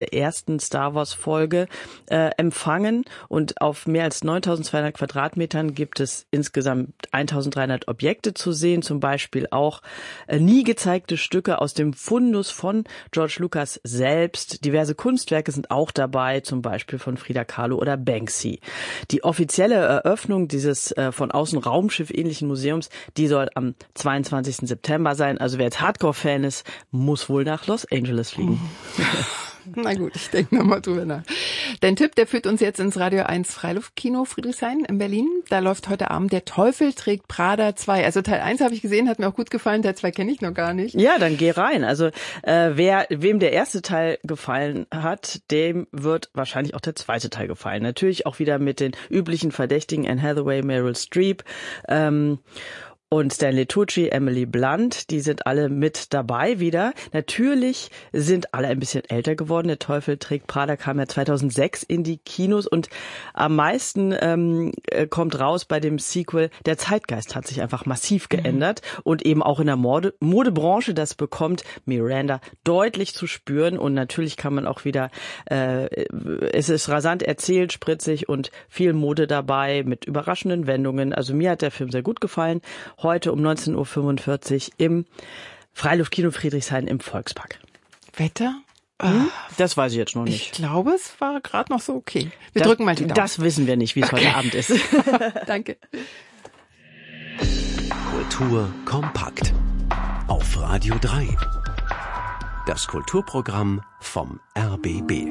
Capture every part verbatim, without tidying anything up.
ersten Star Wars Folge äh, empfangen und auf mehr als neuntausendzweihundert Quadratmetern gibt es insgesamt eintausenddreihundert Objekte zu sehen, zum Beispiel auch äh, nie gezeigte Stücke aus dem Fundus von George Lucas selbst. Diverse Kunstwerke sind auch dabei, zum Beispiel von Frida Kahlo oder Banksy. Die offizielle Eröffnung dieses äh, von außen Raumschiff-ähnlichen Museums, die soll am zweiundzwanzigsten September sein. Also wer jetzt Hardcore-Fan ist, muss wohl nach Los Angeles fliegen. Na gut, ich denke nochmal drüber nach. Dein Tipp, der führt uns jetzt ins Radio eins Freiluftkino Friedrichshain in Berlin. Da läuft heute Abend Der Teufel trägt Prada zwei. Also Teil eins habe ich gesehen, hat mir auch gut gefallen. Teil zwei kenne ich noch gar nicht. Ja, dann geh rein. Also äh, wer wem der erste Teil gefallen hat, dem wird wahrscheinlich auch der zweite Teil gefallen. Natürlich auch wieder mit den üblichen Verdächtigen, Anne Hathaway, Meryl Streep. Ähm, Und Stanley Tucci, Emily Blunt, die sind alle mit dabei wieder. Natürlich sind alle ein bisschen älter geworden. Der Teufel trägt Prada kam ja zweitausendsechs in die Kinos und am meisten ähm, kommt raus bei dem Sequel, der Zeitgeist hat sich einfach massiv geändert mhm. und eben auch in der Mode, Modebranche, das bekommt Miranda deutlich zu spüren und natürlich kann man auch wieder, äh, es ist rasant erzählt, spritzig und viel Mode dabei mit überraschenden Wendungen. Also mir hat der Film sehr gut gefallen. Heute um neunzehn Uhr fünfundvierzig im Freiluftkino Friedrichshain im Volkspark. Wetter? Hm? Das weiß ich jetzt noch nicht. Ich glaube, es war gerade noch so okay. Wir das, drücken mal die Daumen. Das wissen wir nicht, wie es okay. heute Abend ist. Danke. Kultur kompakt. Auf Radio drei. Das Kulturprogramm vom R B B.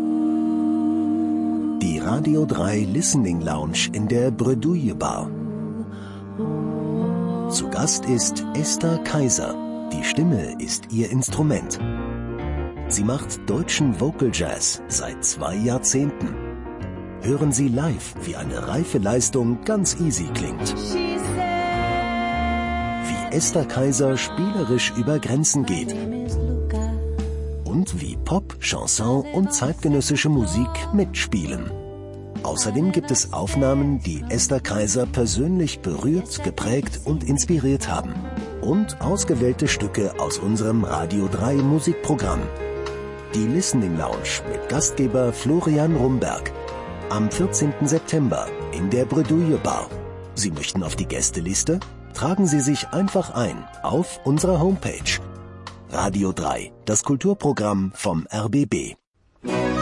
Die Radio drei Listening Lounge in der Bredouille Bar. Zu Gast ist Esther Kaiser. Die Stimme ist ihr Instrument. Sie macht deutschen Vocal Jazz seit zwei Jahrzehnten. Hören Sie live, wie eine reife Leistung ganz easy klingt. Wie Esther Kaiser spielerisch über Grenzen geht. Und wie Pop, Chanson und zeitgenössische Musik mitspielen. Außerdem gibt es Aufnahmen, die Esther Kaiser persönlich berührt, geprägt und inspiriert haben. Und ausgewählte Stücke aus unserem Radio drei Musikprogramm. Die Listening Lounge mit Gastgeber Florian Rumberg. Am vierzehnten September in der Bredouille Bar. Sie möchten auf die Gästeliste? Tragen Sie sich einfach ein auf unserer Homepage. Radio drei, das Kulturprogramm vom R B B.